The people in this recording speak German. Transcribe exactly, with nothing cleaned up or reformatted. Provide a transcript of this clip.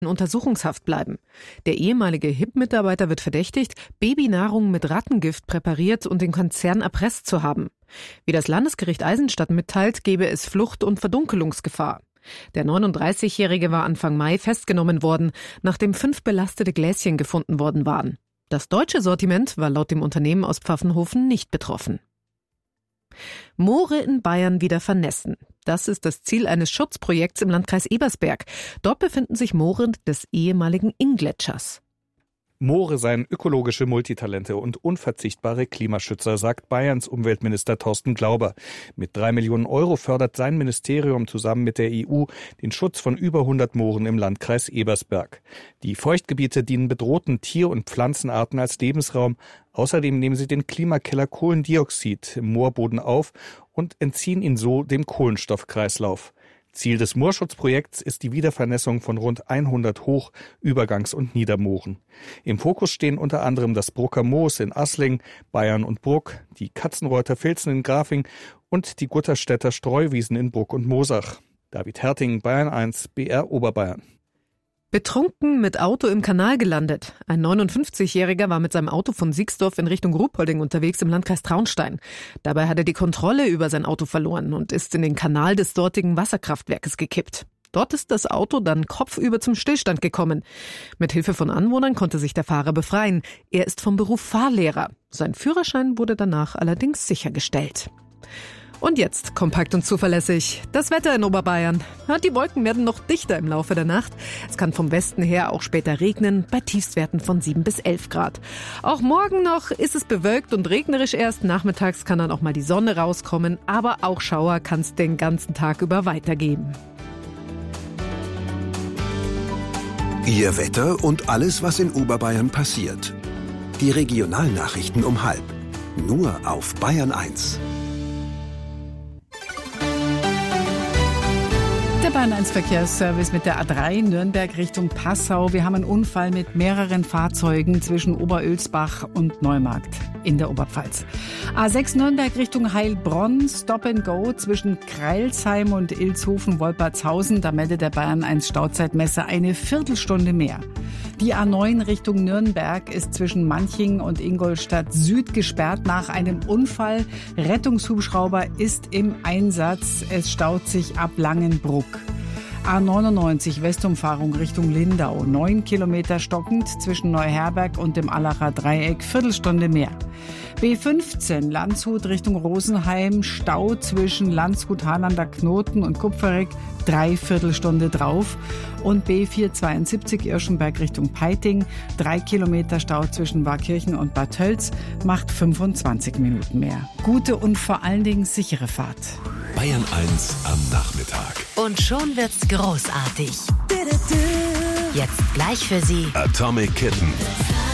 in Untersuchungshaft bleiben. Der ehemalige H I P-Mitarbeiter wird verdächtigt, Babynahrung mit Rattengift präpariert und den Konzern erpresst zu haben. Wie das Landesgericht Eisenstadt mitteilt, gebe es Flucht- und Verdunkelungsgefahr. Der neununddreißigjährige war Anfang Mai festgenommen worden, nachdem fünf belastete Gläschen gefunden worden waren. Das deutsche Sortiment war laut dem Unternehmen aus Pfaffenhofen nicht betroffen. Moore in Bayern wieder vernässen. Das ist das Ziel eines Schutzprojekts im Landkreis Ebersberg. Dort befinden sich Moore des ehemaligen Inngletschers. Moore seien ökologische Multitalente und unverzichtbare Klimaschützer, sagt Bayerns Umweltminister Thorsten Glauber. Mit drei Millionen Euro fördert sein Ministerium zusammen mit der E U den Schutz von über hundert Mooren im Landkreis Ebersberg. Die Feuchtgebiete dienen bedrohten Tier- und Pflanzenarten als Lebensraum. Außerdem nehmen sie den Klimakiller Kohlendioxid im Moorboden auf und entziehen ihn so dem Kohlenstoffkreislauf. Ziel des Moorschutzprojekts ist die Wiedervernässung von rund hundert Hoch-, Übergangs- und Niedermooren. Im Fokus stehen unter anderem das Brucker Moos in Assling, Bayern und Bruck, die Katzenreuther Filzen in Grafing und die Gutterstädter Streuwiesen in Bruck und Moosach. David Herting, Bayern eins, B R Oberbayern. Betrunken mit Auto im Kanal gelandet. Ein neunundfünfzigjähriger war mit seinem Auto von Siegsdorf in Richtung Ruhpolding unterwegs im Landkreis Traunstein. Dabei hat er die Kontrolle über sein Auto verloren und ist in den Kanal des dortigen Wasserkraftwerkes gekippt. Dort ist das Auto dann kopfüber zum Stillstand gekommen. Mit Hilfe von Anwohnern konnte sich der Fahrer befreien. Er ist vom Beruf Fahrlehrer. Sein Führerschein wurde danach allerdings sichergestellt. Und jetzt kompakt und zuverlässig das Wetter in Oberbayern. Die Wolken werden noch dichter im Laufe der Nacht. Es kann vom Westen her auch später regnen, bei Tiefstwerten von sieben bis elf Grad. Auch morgen noch ist es bewölkt und regnerisch erst. Nachmittags kann dann auch mal die Sonne rauskommen, aber auch Schauer kann es den ganzen Tag über weitergeben. Ihr Wetter und alles, was in Oberbayern passiert. Die Regionalnachrichten um halb. Nur auf Bayern eins. Der Bayern eins Verkehrsservice mit der A drei Nürnberg Richtung Passau. Wir haben einen Unfall mit mehreren Fahrzeugen zwischen Oberölsbach und Neumarkt in der Oberpfalz. A sechs Nürnberg Richtung Heilbronn, Stop and Go zwischen Kreilsheim und Ilshofen-Wolpertshausen. Da meldet der Bayern eins Stauzeitmesser eine Viertelstunde mehr. Die A neun Richtung Nürnberg ist zwischen Manching und Ingolstadt Süd gesperrt nach einem Unfall. Rettungshubschrauber ist im Einsatz. Es staut sich ab Langenbruck. A neunundneunzig Westumfahrung Richtung Lindau. Neun Kilometer stockend zwischen Neuherberg und dem Allacher Dreieck. Viertelstunde mehr. B fünfzehn Landshut Richtung Rosenheim. Stau zwischen Landshut, Harlander Knoten und Kupferegg. Drei Viertelstunde drauf. Und B vierhundertzweiundsiebzig Irschenberg Richtung Peiting. Drei Kilometer Stau zwischen Warkirchen und Bad Tölz. Macht fünfundzwanzig Minuten mehr. Gute und vor allen Dingen sichere Fahrt. Bayern eins am Nachmittag. Und schon wird's großartig. Jetzt gleich für Sie Atomic Kitten.